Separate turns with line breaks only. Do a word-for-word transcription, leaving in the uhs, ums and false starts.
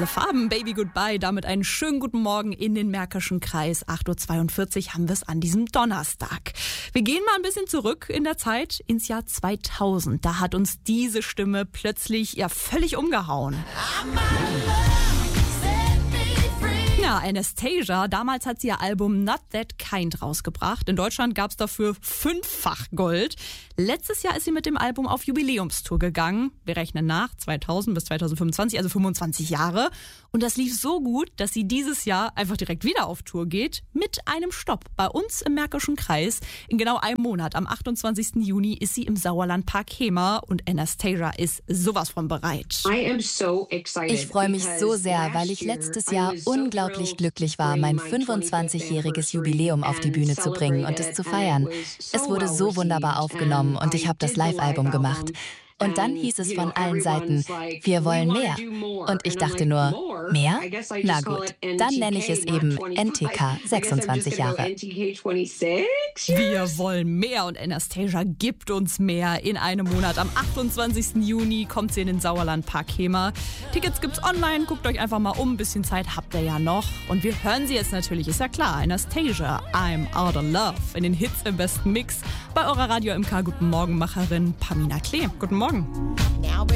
Alle Farben, Baby Goodbye, damit einen schönen guten Morgen in den Märkischen Kreis. acht Uhr zweiundvierzig haben wir es an diesem Donnerstag. Wir gehen mal ein bisschen zurück in der Zeit ins Jahr zweitausend. Da hat uns diese Stimme plötzlich ja völlig umgehauen. Ja, Anastasia, damals hat sie ihr Album Not That Kind rausgebracht. In Deutschland gab es dafür fünffach Gold. Letztes Jahr ist sie mit dem Album auf Jubiläumstour gegangen. Wir rechnen nach, zweitausend bis zweitausendfünfundzwanzig, also fünfundzwanzig Jahre. Und das lief so gut, dass sie dieses Jahr einfach direkt wieder auf Tour geht. Mit einem Stopp bei uns im Märkischen Kreis. In genau einem Monat, am achtundzwanzigsten Juni, ist sie im Sauerlandpark Hemer. Und Anastasia ist sowas von bereit.
Ich freue mich so sehr, weil ich letztes Jahr unglaublich glücklich war, mein fünfundzwanzigjähriges Jubiläum auf die Bühne zu bringen und es zu feiern. Es wurde so wunderbar aufgenommen und ich habe das Live-Album gemacht. Und dann hieß es von allen Seiten, wir wollen mehr. Und ich dachte nur, mehr? Na gut, dann nenne ich es eben N T K sechsundzwanzig Jahre.
Wir wollen mehr und Anastasia gibt uns mehr. In einem Monat, am achtundzwanzigsten Juni, kommt sie in den Sauerlandpark Hemer. Tickets gibt's online, guckt euch einfach mal um, ein bisschen Zeit habt ihr ja noch. Und wir hören sie jetzt natürlich, ist ja klar, Anastasia, I'm Out of Love, in den Hits im besten Mix. Bei eurer Radio M K Guten Morgen Macherin Pamina Klee. Guten Morgen.